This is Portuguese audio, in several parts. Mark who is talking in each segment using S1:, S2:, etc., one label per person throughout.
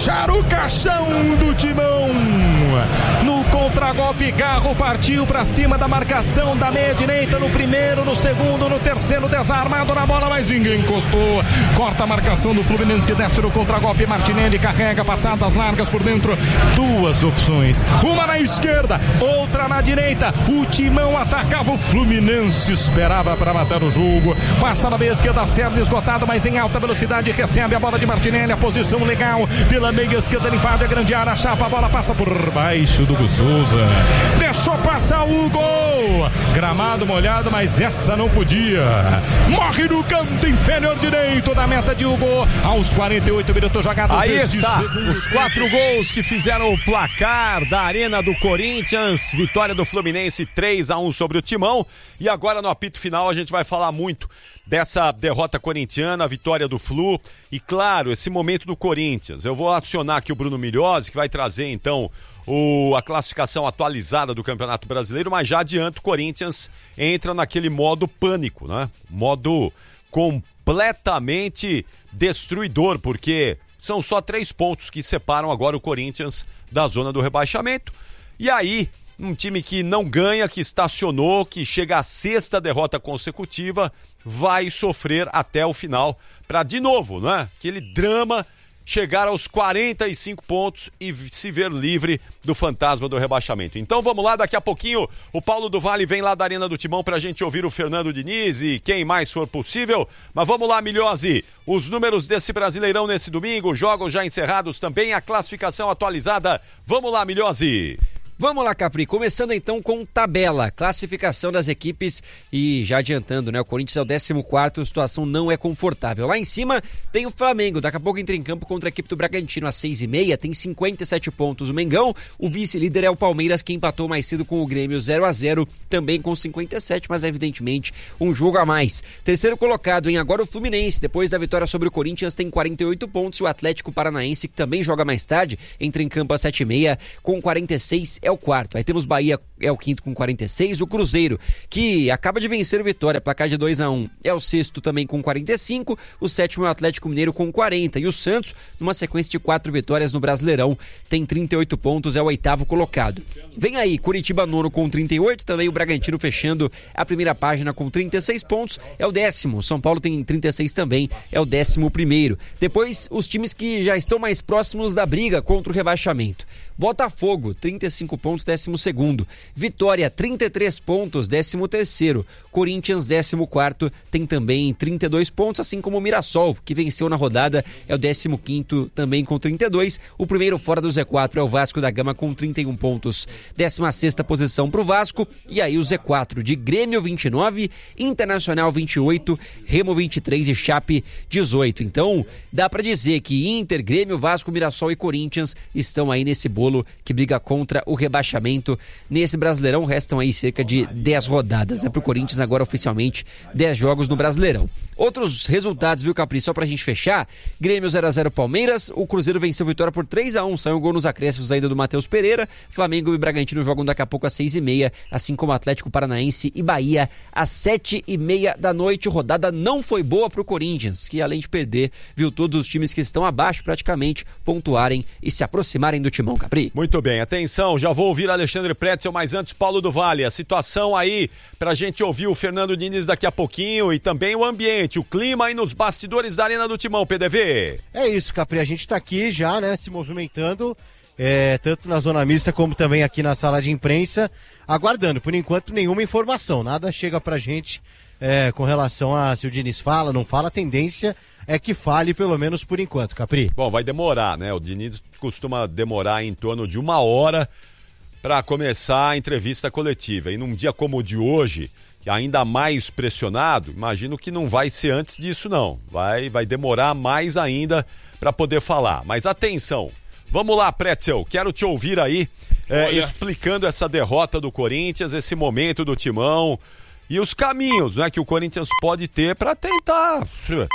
S1: fecharam o caixão do Timão. No contragolpe, Garro partiu para cima da marcação da meia direita no primeiro, no segundo, no terceiro, desarmado na bola, mas ninguém encostou. Corta a marcação do Fluminense, desce no contragolpe, Martinelli carrega, passadas largas por dentro, duas opções, uma na esquerda, outra na direita. O Timão atacava, o Fluminense esperava para matar o jogo, passa na meia esquerda, Sérgio esgotado, mas em alta velocidade, recebe a bola de Martinelli, a posição legal, pela meia esquerda, ele invade a grande área, chapa, a bola passa por baixo do Souza, deixou passar o gol, gramado molhado, mas essa não podia, morre no canto inferior direito da meta de Hugo, aos 48 minutos jogados.
S2: Aí está, os 4 gols que fizeram o placar da Arena do Corinthians, vitória do Fluminense 3-1 sobre o Timão, e agora no apito final a gente vai falar muito dessa derrota corintiana, a vitória do Flu, e claro, esse momento do Corinthians. Eu vou acionar aqui o Bruno Migliozzi, que vai trazer então a classificação atualizada do Campeonato Brasileiro, mas já adianto, o Corinthians entra naquele modo pânico, né? Modo completamente destruidor, porque são só 3 pontos que separam agora o Corinthians da zona do rebaixamento. E aí, um time que não ganha, que estacionou, que chega à 6ª derrota consecutiva, vai sofrer até o final para, de novo, né? Aquele drama, chegar aos 45 pontos e se ver livre do fantasma do rebaixamento. Então vamos lá, daqui a pouquinho o Paulo do Vale vem lá da Arena do Timão pra gente ouvir o Fernando Diniz e quem mais for possível. Mas vamos lá, Migliozzi, os números desse Brasileirão nesse domingo, jogos já encerrados também, a classificação atualizada. Vamos lá, Migliozzi.
S3: Vamos lá, Capri, começando então com tabela, classificação das equipes e já adiantando, né, o Corinthians é o 14º, a situação não é confortável. Lá em cima tem o Flamengo, daqui a pouco entra em campo contra a equipe do Bragantino às 6h30, tem 57 pontos o Mengão, o vice-líder é o Palmeiras, que empatou mais cedo com o Grêmio 0-0, também com 57, mas evidentemente um jogo a mais. Terceiro colocado, agora o Fluminense, depois da vitória sobre o Corinthians, tem 48 pontos, e o Atlético Paranaense, que também joga mais tarde, entra em campo às 7h30, com 46, é o quarto. Aí temos Bahia, é o quinto com 46, o Cruzeiro, que acaba de vencer o Vitória, placar de 2-1, é o sexto também com 45, o sétimo é o Atlético Mineiro com 40, e o Santos, numa sequência de 4 vitórias no Brasileirão, tem 38 pontos, é o 8º colocado. Vem aí, Curitiba nono com 38, também o Bragantino fechando a primeira página com 36 pontos, é o 10º, São Paulo tem 36 também, é o 11º. Depois, os times que já estão mais próximos da briga contra o rebaixamento. Botafogo, 35 pontos, 12º. Vitória, 33 pontos, 13º. Corinthians, 14º, tem também 32 pontos, assim como o Mirassol, que venceu na rodada, é o 15º, também com 32. O primeiro fora do Z4 é o Vasco da Gama com 31 pontos. 16ª posição para o Vasco, e aí o Z4 de Grêmio 29, Internacional 28, Remo 23 e Chape 18. Então, dá para dizer que Inter, Grêmio, Vasco, Mirassol e Corinthians estão aí nesse bolo que briga contra o rebaixamento. Nesse Brasileirão restam aí cerca de 10 rodadas, pro Corinthians agora oficialmente 10 jogos no Brasileirão. Outros resultados, viu, Capri, só pra gente fechar: Grêmio 0-0 Palmeiras, o Cruzeiro venceu a Vitória por 3-1, saiu um gol nos acréscimos ainda do Matheus Pereira. Flamengo e Bragantino jogam daqui a pouco às 6h30, assim como Atlético Paranaense e Bahia às 7h30 da noite. Rodada não foi boa pro Corinthians, que além de perder, viu todos os times que estão abaixo praticamente pontuarem e se aproximarem do Timão, Capri.
S2: Muito bem, atenção, já vou ouvir Alexandre Pretzel, mas antes Paulo do Vale, a situação aí pra gente ouvir o Fernando Diniz daqui a pouquinho e também o ambiente, o clima aí nos bastidores da Arena do Timão, PDV.
S4: É isso, Capri, a gente tá aqui já, né, se movimentando, tanto na zona mista como também aqui na sala de imprensa, aguardando, por enquanto nenhuma informação, nada chega pra gente com relação a se o Diniz fala, não fala, a tendência é que fale pelo menos por enquanto, Capri.
S2: Bom, vai demorar, né? O Diniz costuma demorar em torno de 1 hora para começar a entrevista coletiva. E num dia como o de hoje, que ainda mais pressionado, imagino que não vai ser antes disso, não. Vai demorar mais ainda para poder falar. Mas atenção, vamos lá, Pretzel, quero te ouvir aí explicando essa derrota do Corinthians, esse momento do Timão e os caminhos, né, que o Corinthians pode ter para tentar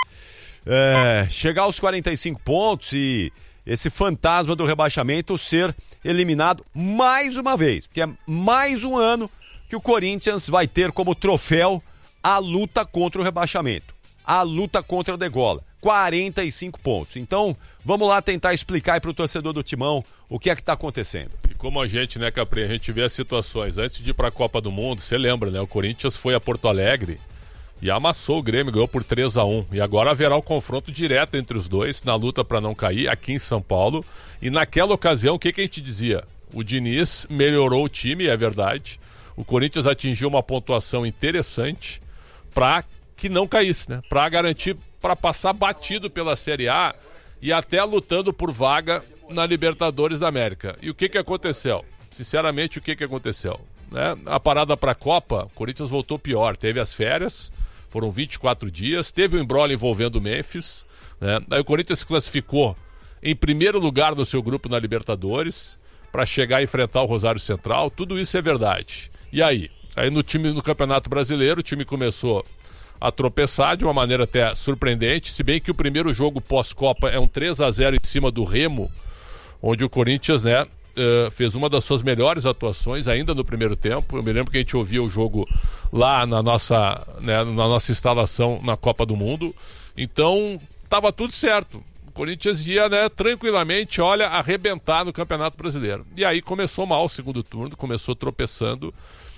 S2: chegar aos 45 pontos e esse fantasma do rebaixamento ser eliminado mais uma vez, porque é mais um ano que o Corinthians vai ter como troféu a luta contra o rebaixamento, a luta contra a degola. 45 pontos. Então, vamos lá tentar explicar aí pro torcedor do Timão o que é que tá acontecendo.
S5: E como a gente, né, Capri, a gente vê as situações. Antes de ir pra Copa do Mundo, você lembra, né? O Corinthians foi a Porto Alegre e amassou o Grêmio, ganhou por 3-1. E agora haverá o confronto direto entre os dois, na luta para não cair, aqui em São Paulo. E naquela ocasião, o que a gente dizia? O Diniz melhorou o time, é verdade. O Corinthians atingiu uma pontuação interessante para que não caísse, né? Para garantir, para passar batido pela Série A e até lutando por vaga na Libertadores da América. E o que aconteceu? Sinceramente, o que aconteceu? Né? A parada para a Copa, o Corinthians voltou pior. Teve as férias, foram 24 dias, teve um embrolho envolvendo o Memphis, né? Aí o Corinthians se classificou em primeiro lugar do seu grupo na Libertadores para chegar a enfrentar o Rosário Central. Tudo isso é verdade. E aí? Aí no Campeonato Brasileiro, o time começou a tropeçar de uma maneira até surpreendente, se bem que o primeiro jogo pós-Copa é um 3-0 em cima do Remo, onde o Corinthians, né, fez uma das suas melhores atuações ainda no primeiro tempo. Eu me lembro que a gente ouvia o jogo lá na nossa instalação na Copa do Mundo. Então, estava tudo certo. O Corinthians ia, né, tranquilamente, arrebentar no Campeonato Brasileiro. E aí começou mal o segundo turno, começou tropeçando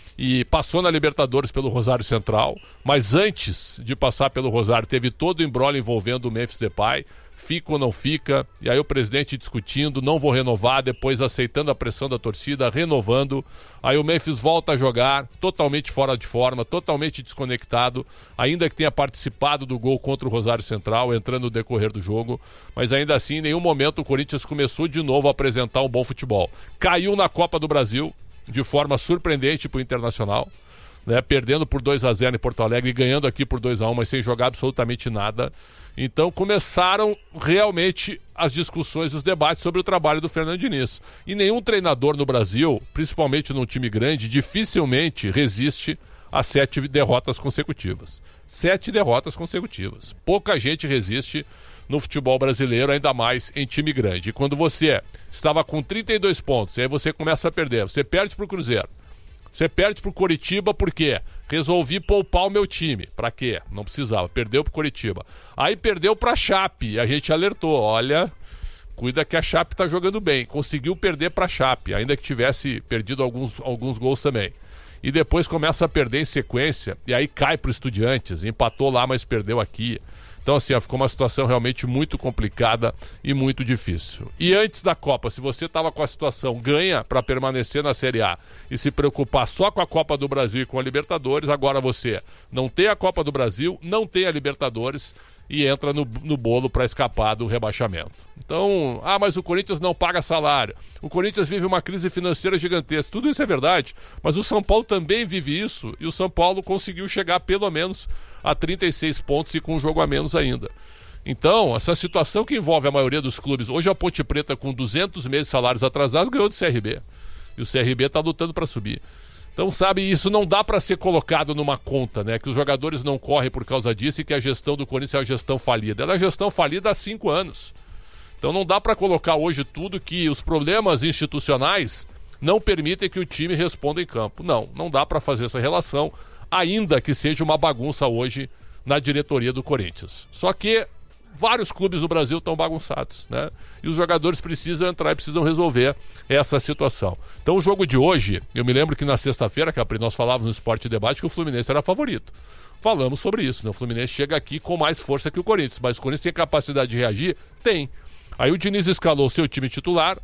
S5: e passou na Libertadores pelo Rosário Central. Mas antes de passar pelo Rosário, teve todo o embrolho envolvendo o Memphis Depay. Fica ou não fica, e aí o presidente discutindo, não vou renovar, depois aceitando a pressão da torcida, renovando. Aí o Memphis volta a jogar, totalmente fora de forma, totalmente desconectado, ainda que tenha participado do gol contra o Rosário Central, entrando no decorrer do jogo, mas ainda assim, em nenhum momento o Corinthians começou de novo a apresentar um bom futebol. Caiu na Copa do Brasil, de forma surpreendente para o Internacional, né, perdendo por 2-0 em Porto Alegre e ganhando aqui por 2-1, mas sem jogar absolutamente nada. Então começaram realmente as discussões, os debates sobre o trabalho do Fernando Diniz. E nenhum treinador no Brasil, principalmente num time grande, dificilmente resiste a 7 derrotas consecutivas. 7 derrotas consecutivas. Pouca gente resiste no futebol brasileiro, ainda mais em time grande. E quando você estava com 32 pontos, e aí você começa a perder, você perde para o Cruzeiro. Você perde pro Coritiba por quê? Resolvi poupar o meu time. Pra quê? Não precisava. Perdeu pro Coritiba. Aí perdeu pra Chape. A gente alertou. Olha, cuida que a Chape tá jogando bem. Conseguiu perder pra Chape, ainda que tivesse perdido alguns gols também. E depois começa a perder em sequência. E aí cai pro Estudiantes. Empatou lá, mas perdeu aqui. Então, assim, ficou uma situação realmente muito complicada e muito difícil. E antes da Copa, se você estava com a situação ganha para permanecer na Série A e se preocupar só com a Copa do Brasil e com a Libertadores, agora você não tem a Copa do Brasil, não tem a Libertadores e entra no bolo para escapar do rebaixamento. Então, mas o Corinthians não paga salário, o Corinthians vive uma crise financeira gigantesca, tudo isso é verdade, mas o São Paulo também vive isso e o São Paulo conseguiu chegar pelo menos a 36 pontos e com um jogo a menos ainda. Então, essa situação que envolve a maioria dos clubes, hoje a Ponte Preta com 200 meses de salários atrasados ganhou do CRB, e o CRB está lutando para subir. Então, sabe, isso não dá para ser colocado numa conta, né? Que os jogadores não correm por causa disso e que a gestão do Corinthians é uma gestão falida. Ela é gestão falida há 5 anos. Então não dá para colocar hoje tudo que os problemas institucionais não permitem que o time responda em campo. Não dá para fazer essa relação, ainda que seja uma bagunça hoje na diretoria do Corinthians. Só que vários clubes do Brasil estão bagunçados, né? E os jogadores precisam entrar e precisam resolver essa situação. Então o jogo de hoje, eu me lembro que na sexta-feira, Capri, nós falávamos no Esporte Debate que o Fluminense era favorito. Falamos sobre isso, né? O Fluminense chega aqui com mais força que o Corinthians, mas o Corinthians tem capacidade de reagir? Tem. Aí o Diniz escalou seu time titular,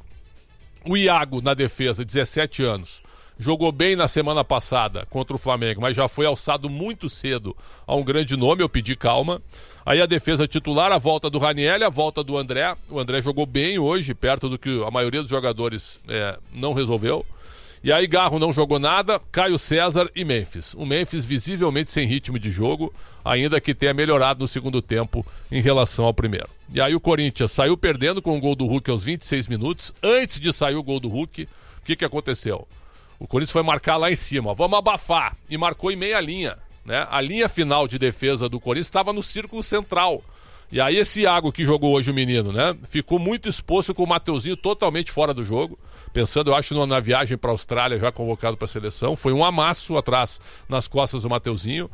S5: o Iago na defesa, 17 anos, jogou bem na semana passada contra o Flamengo, mas já foi alçado muito cedo a um grande nome, eu pedi calma. Aí a defesa titular, a volta do Ranieri, a volta do André. O André jogou bem hoje, perto do que a maioria dos jogadores não resolveu. E aí Garro não jogou nada, Caio César e Memphis. O Memphis visivelmente sem ritmo de jogo, ainda que tenha melhorado no segundo tempo em relação ao primeiro. E aí o Corinthians saiu perdendo com o gol do Hulk aos 26 minutos. Antes de sair o gol do Hulk, o que aconteceu? O Corinthians foi marcar lá em cima, vamos abafar, e marcou em meia linha, né? A linha final de defesa do Corinthians estava no círculo central. E aí esse Iago que jogou hoje o menino, né? Ficou muito exposto com o Mateuzinho totalmente fora do jogo. pensando, eu acho, na viagem para a Austrália, já convocado para a seleção. Foi um amasso atrás nas costas do Mateuzinho.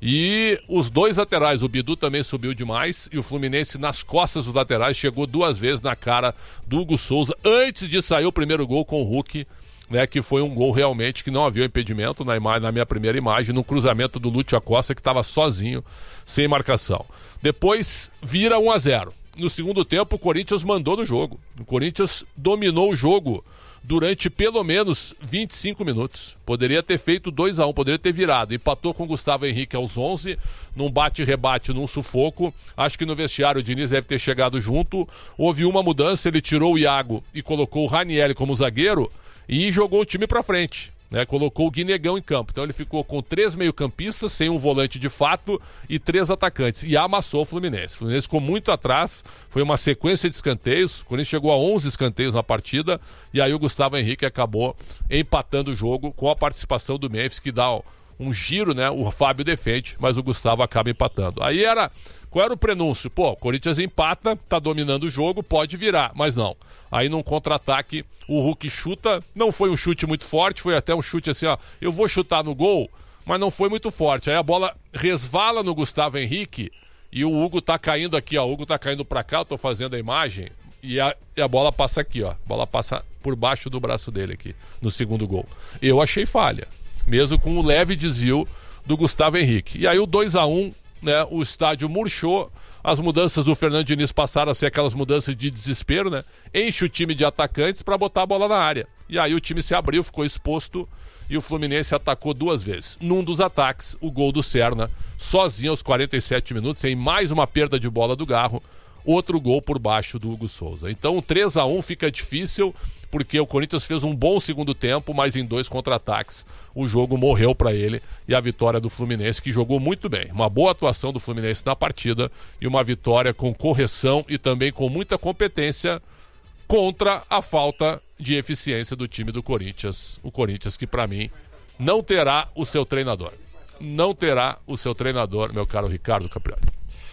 S5: E os dois laterais, o Bidu também subiu demais, e o Fluminense nas costas dos laterais chegou 2 vezes na cara do Hugo Souza, antes de sair o primeiro gol com o Hulk, né, que foi um gol realmente que não havia impedimento na minha primeira imagem, no cruzamento do Lúcio Acosta, que estava sozinho, sem marcação. Depois vira 1-0. No segundo tempo, o Corinthians mandou no jogo. O Corinthians dominou o jogo durante pelo menos 25 minutos. Poderia ter feito 2-1, poderia ter virado. Empatou com o Gustavo Henrique aos 11, num bate-rebate, num sufoco. Acho que no vestiário o Diniz deve ter chegado junto. Houve uma mudança, ele tirou o Iago e colocou o Ranieri como zagueiro e jogou o time pra frente, né? Colocou o Guinegão em campo. Então ele ficou com 3 meio-campistas, sem um volante de fato, e 3 atacantes. E amassou o Fluminense. O Fluminense ficou muito atrás, foi uma sequência de escanteios. O Corinthians chegou a 11 escanteios na partida, e aí o Gustavo Henrique acabou empatando o jogo com a participação do Memphis, que dá um giro, né? O Fábio defende, mas o Gustavo acaba empatando. Aí qual era o prenúncio? Pô, o Corinthians empata, tá dominando o jogo, pode virar, mas não. Aí num contra-ataque, o Hulk chuta, não foi um chute muito forte, foi até um chute assim, ó, eu vou chutar no gol, mas não foi muito forte. Aí a bola resvala no Gustavo Henrique e o Hugo tá caindo aqui, ó, o Hugo tá caindo pra cá, eu tô fazendo a imagem, e a bola passa aqui, ó, a bola passa por baixo do braço dele aqui, no segundo gol. Eu achei falha, mesmo com o leve desvio do Gustavo Henrique. E aí o 2-1, né, o estádio murchou. As mudanças do Fernando Diniz passaram a ser aquelas mudanças de desespero, né? Enche o time de atacantes para botar a bola na área. E aí o time se abriu, ficou exposto, e o Fluminense atacou 2 vezes. Num dos ataques, o gol do Serna, sozinho aos 47 minutos, em mais uma perda de bola do Garro, outro gol por baixo do Hugo Souza. Então o 3-1 fica difícil, porque o Corinthians fez um bom segundo tempo, mas em 2 contra-ataques o jogo morreu para ele, e a vitória do Fluminense, que jogou muito bem. Uma boa atuação do Fluminense na partida e uma vitória com correção e também com muita competência contra a falta de eficiência do time do Corinthians. O Corinthians que, para mim, não terá o seu treinador. Não terá o seu treinador, meu caro Ricardo Caprioli.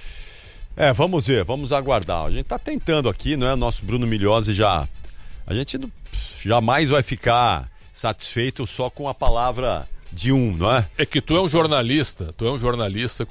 S2: Vamos ver, vamos aguardar. A gente tá tentando aqui, não é? Nosso Bruno Migliozzi já... A gente jamais vai ficar satisfeito só com a palavra de um, não é?
S5: É que tu é um jornalista